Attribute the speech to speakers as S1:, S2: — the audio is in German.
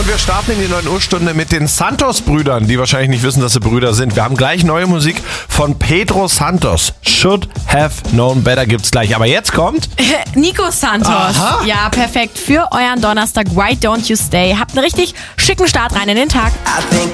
S1: Und wir starten in die 9 Uhr Stunde mit den Santos-Brüdern, die wahrscheinlich nicht wissen, dass sie Brüder sind. Wir haben gleich neue Musik von Pedro Santos. Should Have Known Better gibt's gleich. Aber jetzt kommt
S2: Nico Santos.
S1: Aha.
S2: Ja, perfekt für euren Donnerstag. Why Don't You Stay? Habt einen richtig schicken Start rein in den Tag.
S3: I think